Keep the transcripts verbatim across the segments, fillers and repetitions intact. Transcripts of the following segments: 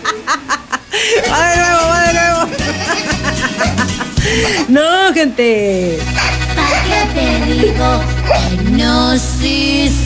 Va de nuevo, va de nuevo. No, gente. ¿Para qué te digo que no, sí,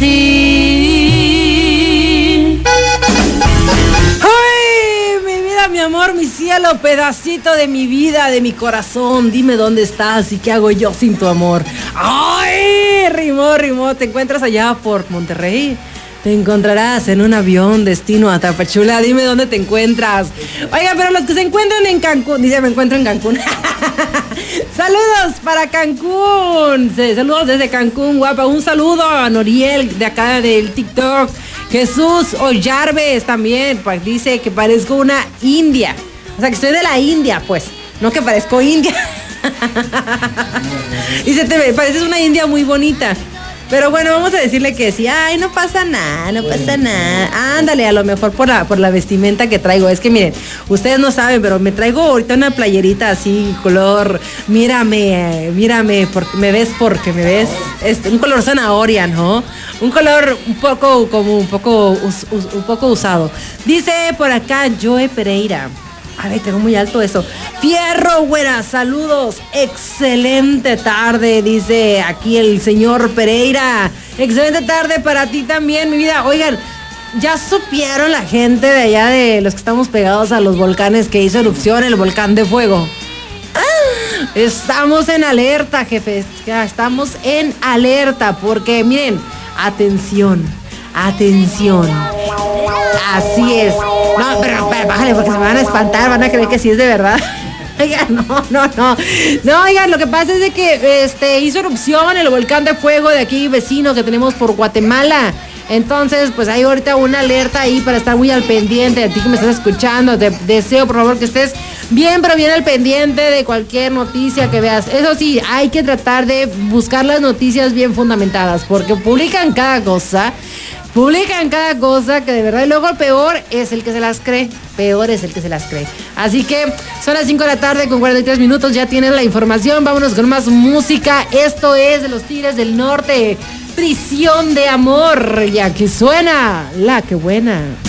sí? ¡Ay, mi vida, mi amor, mi cielo, pedacito de mi vida, de mi corazón! Dime dónde estás y qué hago yo sin tu amor. ¡Ay! Rimó, rimó. ¿Te encuentras allá por Monterrey? Te encontrarás en un avión destino a Tapachula. Dime dónde te encuentras. Oiga, pero los que se encuentran en Cancún, dice, me encuentro en Cancún. Saludos para Cancún. Sí, saludos desde Cancún, guapa. Un saludo a Noriel de acá del TikTok. Jesús Ollarves también, pues dice que parezco una india. O sea, que soy de la India, pues. No que parezco india. Dice, te pareces una india muy bonita. Pero bueno, vamos a decirle que sí. Ay, no pasa nada, no pasa nada. Ándale, a lo mejor por la, por la vestimenta que traigo. Es que miren, ustedes no saben, pero me traigo ahorita una playerita así, color, mírame, mírame, porque me ves porque me ves. Es un color zanahoria, ¿no? Un color un poco, como un poco, us, us, un poco usado. Dice por acá Joe Pereira. A ver, tengo muy alto eso. Fierro, güera, saludos. Excelente tarde, dice aquí el señor Pereira. Excelente tarde para ti también, mi vida. Oigan, ¿ya supieron la gente de allá de los que estamos pegados a los volcanes que hizo erupción el volcán de fuego? ¡Ah! Estamos en alerta, jefes. Estamos en alerta porque, miren, atención, atención. Así es. No, pero, pero bájale porque se me van a espantar, van a creer que sí es de verdad. Oigan, no, no, no. No, oigan, lo que pasa es de que este hizo erupción el volcán de fuego de aquí vecino que tenemos por Guatemala. Entonces, pues hay ahorita una alerta ahí para estar muy al pendiente. A ti que me estás escuchando, te deseo por favor que estés bien, pero bien al pendiente de cualquier noticia que veas. Eso sí, hay que tratar de buscar las noticias bien fundamentadas, porque publican cada cosa. Publican cada cosa que de verdad, y luego el peor es el que se las cree. Peor es el que se las cree. Así que son las cinco de la tarde con cuarenta y tres minutos. Ya tienes la información. Vámonos con más música. Esto es de los Tigres del Norte. Prisión de amor. Ya que suena la que buena.